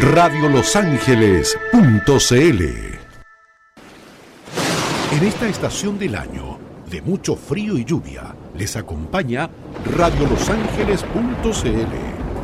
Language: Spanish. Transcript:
radiolosangeles.cl. En esta estación del año, de mucho frío y lluvia, les acompaña radiolosangeles.cl.